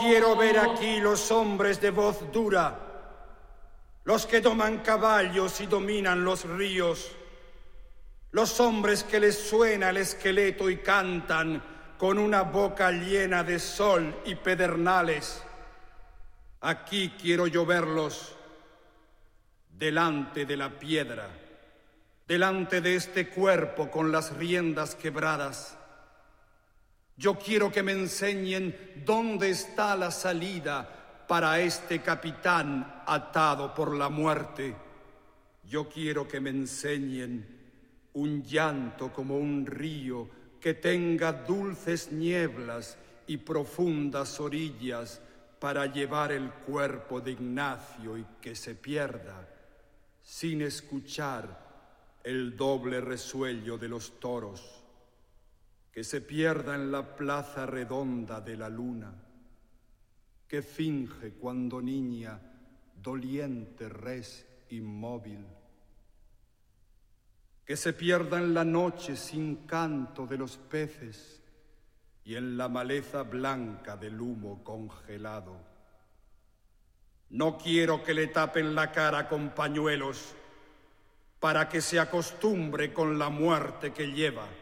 quiero ver aquí los hombres de voz dura, los que doman caballos y dominan los ríos, los hombres que les suena el esqueleto y cantan con una boca llena de sol y pedernales. Aquí quiero yo verlos, delante de la piedra, delante de este cuerpo con las riendas quebradas. Yo quiero que me enseñen dónde está la salida para este capitán atado por la muerte. Yo quiero que me enseñen un llanto como un río que tenga dulces nieblas y profundas orillas para llevar el cuerpo de Ignacio y que se pierda sin escuchar el doble resuello de los toros, que se pierda en la plaza redonda de la luna, que finge cuando niña doliente res inmóvil, que se pierda en la noche sin canto de los peces y en la maleza blanca del humo congelado. No quiero que le tapen la cara con pañuelos para que se acostumbre con la muerte que lleva.